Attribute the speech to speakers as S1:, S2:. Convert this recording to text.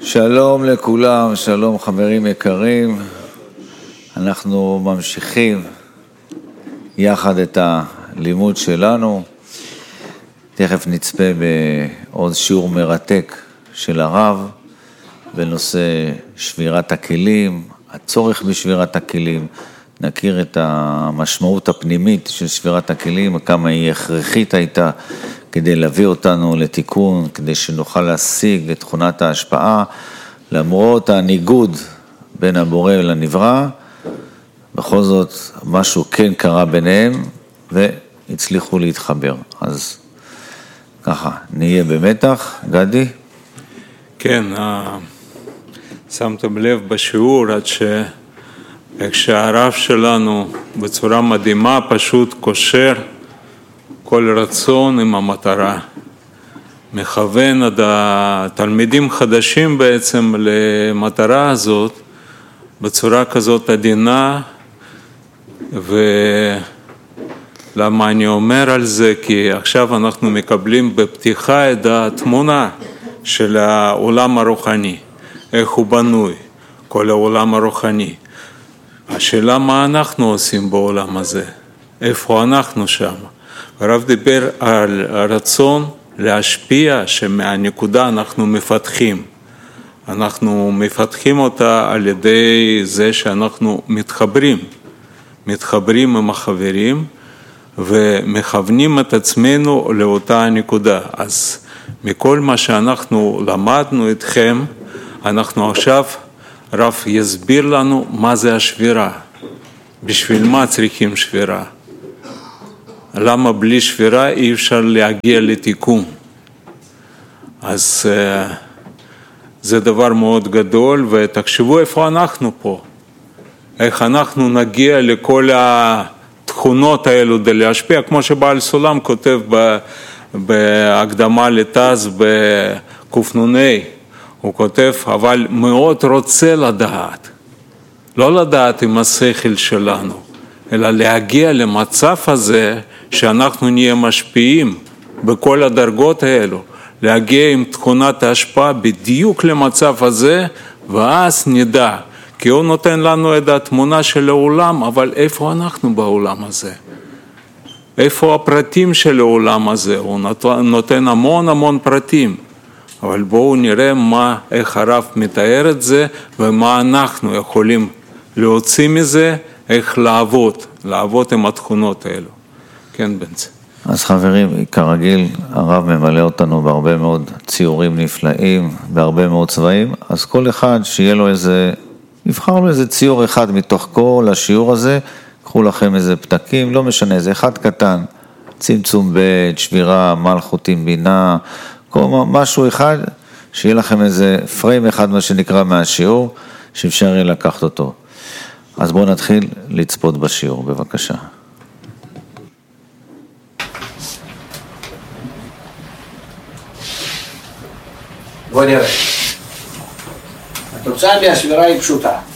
S1: שלום לכולם, שלום חברים יקרים. אנחנו ממשיכים יחד את הלימוד שלנו. תכף נצפה בעוד שיעור מרתק של הרב בנושא שבירת הכלים, הצורך בשבירת הכלים. נכיר את המשמעות הפנימית של שבירת הכלים, כמה היא הכרחית הייתה כדי להביא אותנו לתיקון, כדי שנוכל להשיג את תכונת ההשפעה, למרות הניגוד בין הבורא לנברא, בכל זאת משהו כן קרה ביניהם והצליחו להתחבר. אז ככה, נהיה במתח. גדי?
S2: כן, שמתם לב בשיעור עד איך שהרב שלנו בצורה מדהימה פשוט קושר כל רצון עם המטרה. מכוון עד התלמידים חדשים בעצם למטרה הזאת בצורה כזאת עדינה. ולמה אני אומר על זה? כי עכשיו אנחנו מקבלים בפתיחה את התמונה של העולם הרוחני, איך הוא בנוי, כל העולם הרוחני. השאלה מה אנחנו עושים בעולם הזה, איפה אנחנו שם. הרב דיבר על הרצון להשפיע שמהנקודה אנחנו מפתחים. אנחנו מפתחים אותה על ידי זה שאנחנו מתחברים עם החברים ומכוונים את עצמנו לאותה הנקודה. אז מכל מה שאנחנו למדנו איתכם, אנחנו עכשיו הרב יסביר לנו מה זה השבירה, בשביל מה צריכים שבירה, למה בלי שבירה אי אפשר להגיע לתיקון. אז זה דבר מאוד גדול, ותחשבו איפה אנחנו פה, איך אנחנו נגיע לכל התכונות האלו כדי להשפיע, כמו שבעל סולם כותב בהקדמה לתז בקופנוני, הוא כותב, אבל מאוד רוצה לדעת, לא לדעת עם השכל שלנו, אלא להגיע למצב הזה שאנחנו נהיה משפיעים בכל הדרגות האלו, להגיע עם תכונת ההשפעה בדיוק למצב הזה, ואז נדע, כי הוא נותן לנו את התמונה של העולם, אבל איפה אנחנו בעולם הזה? איפה הפרטים של העולם הזה? הוא נותן המון פרטים. אבל בואו נראה איך הרב מתאר את זה, ומה אנחנו יכולים להוציא מזה, איך לעבוד עם התכונות האלו. כן, בנצי.
S1: אז חברים, כרגיל, הרב ממלא אותנו בהרבה מאוד ציורים נפלאים, בהרבה מאוד צבעים, אז כל אחד שיהיה לו יבחר לו איזה ציור אחד מתוך כל השיעור הזה, קחו לכם איזה פתקים, לא משנה, זה אחד קטן, צמצום בית, שבירה, מלכותים בינה, משהו אחד, שיהיה לכם איזה פריים אחד, מה שנקרא מהשיעור, שאפשר יהיה לקחת אותו. אז בואו נתחיל לצפות בשיעור, בבקשה.
S3: בואו נראה. התוצאה מהשבירה היא פשוטה.